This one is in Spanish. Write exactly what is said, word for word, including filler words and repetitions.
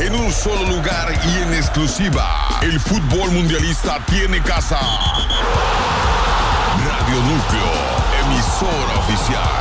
en un solo lugar y en exclusiva. El fútbol mundialista tiene casa. Radio Núcleo, emisora oficial.